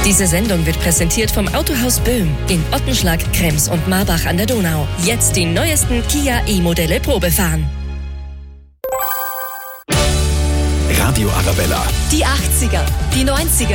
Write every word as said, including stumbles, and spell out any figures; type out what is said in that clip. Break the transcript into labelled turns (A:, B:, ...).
A: Diese Sendung wird präsentiert vom Autohaus Böhm in Ottenschlag, Krems und Marbach an der Donau. Jetzt die neuesten Kia E-Modelle Probe fahren.
B: Radio Arabella.
C: Die achtziger, die neunziger